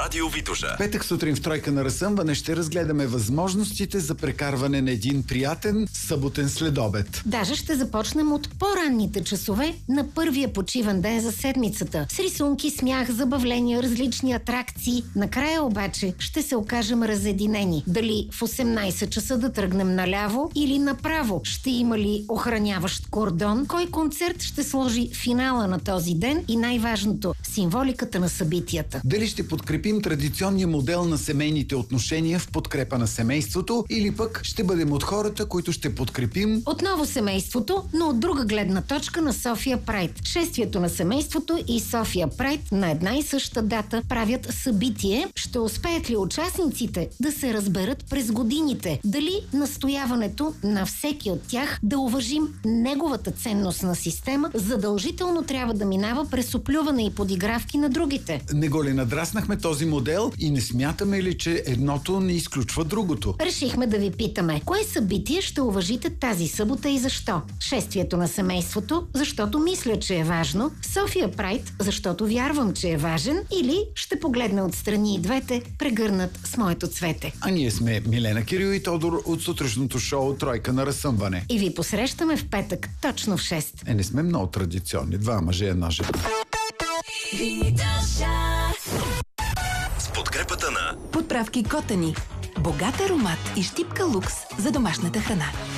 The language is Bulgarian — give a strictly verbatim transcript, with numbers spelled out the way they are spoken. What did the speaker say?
Радио Витоша. Петък сутрин в Тройка на разсъмване ще разгледаме възможностите за прекарване на един приятен съботен следобед. Даже ще започнем от по-ранните часове на първия почивен ден за седмицата. С рисунки, смях, забавления, различни атракции. Накрая обаче ще се окажем разединени. Дали в осемнайсет часа да тръгнем наляво или направо? Ще има ли охраняващ кордон? Кой концерт ще сложи финала на този ден? И най-важното – символиката на събитията. Дали ще подкрепим традиционния модел на семейните отношения в подкрепа на семейството или пък ще бъдем от хората, които ще подкрепим отново семейството, но от друга гледна точка на София Прайд. Шествието на семейството и София Прайд на една и съща дата правят събитие. Ще успеят ли участниците да се разберат през годините? Дали настояването на всеки от тях да уважим неговата ценностна система задължително трябва да минава през оплюване и подигравки на другите? Не го ли надраснахме този модел и не смятаме ли, че едното не изключва другото? Решихме да ви питаме, кое събитие ще уважите тази събота и защо? Шествието на семейството, защото мисля, че е важно, София Прайд, защото вярвам, че е важен, или ще погледна отстрани и двете, прегърнат с моето цвете. А ние сме Милена Кирил и Тодор от сутрешното шоу Тройка на разсъмване. И ви посрещаме в петък, точно в шест. Е, не сме много традиционни. Два мъже, една жена. С подкрепата на Подправки Котани. Богат аромат и щипка лукс за домашната храна.